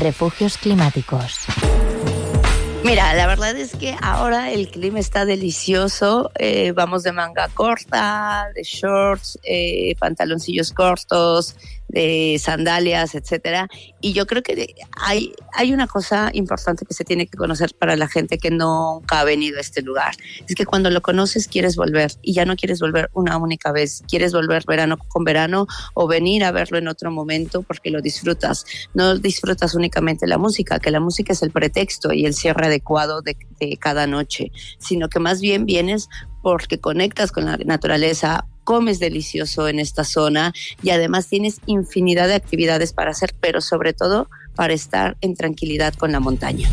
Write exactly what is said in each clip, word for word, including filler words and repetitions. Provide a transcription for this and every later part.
Refugios climáticos. Mira, la verdad es que ahora el clima está delicioso, eh, vamos de manga corta, de shorts, eh, pantaloncillos cortos, de sandalias, etcétera. Y yo creo que hay, hay una cosa importante que se tiene que conocer para la gente que nunca ha venido a este lugar. Es que cuando lo conoces quieres volver y ya no quieres volver una única vez. Quieres volver verano con verano o venir a verlo en otro momento porque lo disfrutas. No disfrutas únicamente la música, que la música es el pretexto y el cierre adecuado de, de cada noche, sino que más bien vienes porque conectas con la naturaleza, comes delicioso en esta zona y además tienes infinidad de actividades para hacer, pero sobre todo para estar en tranquilidad con la montaña.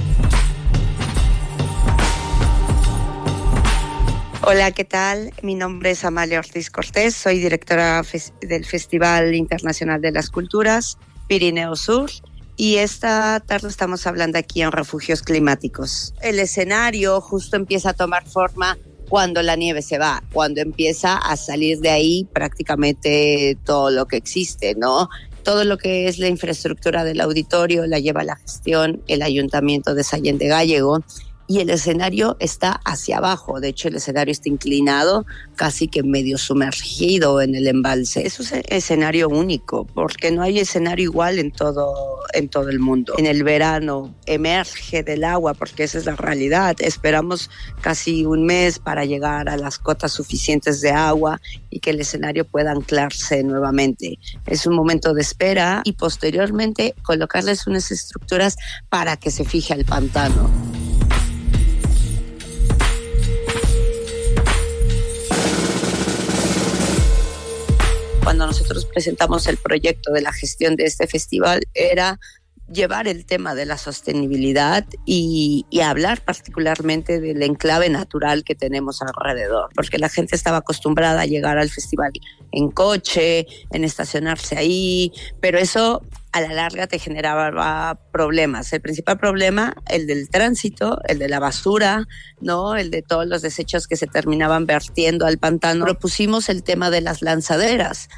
Hola, ¿qué tal? Mi nombre es Amalia Ortiz Cortés, soy directora del Festival Internacional de las Culturas Pirineo Sur. Y esta tarde estamos hablando aquí en Refugios Climáticos. El escenario justo empieza a tomar forma cuando la nieve se va, cuando empieza a salir de ahí prácticamente todo lo que existe, ¿no? Todo lo que es la infraestructura del auditorio la lleva la gestión, el Ayuntamiento de Sallén de Gállego, y el escenario está hacia abajo. De hecho, el escenario está inclinado, casi que medio sumergido en el embalse. Es un escenario único, porque no hay escenario igual en todo, en todo el mundo. En el verano emerge del agua, porque esa es la realidad. Esperamos casi un mes para llegar a las cotas suficientes de agua y que el escenario pueda anclarse nuevamente. Es un momento de espera y posteriormente colocarles unas estructuras para que se fije al pantano. Cuando nosotros presentamos el proyecto de la gestión de este festival era llevar el tema de la sostenibilidad y, y hablar particularmente del enclave natural que tenemos alrededor, porque la gente estaba acostumbrada a llegar al festival en coche, en estacionarse ahí, pero eso a la larga te generaba problemas. El principal problema, el del tránsito, el de la basura, ¿no? El de todos los desechos que se terminaban vertiendo al pantano. Propusimos el tema de las lanzaderas,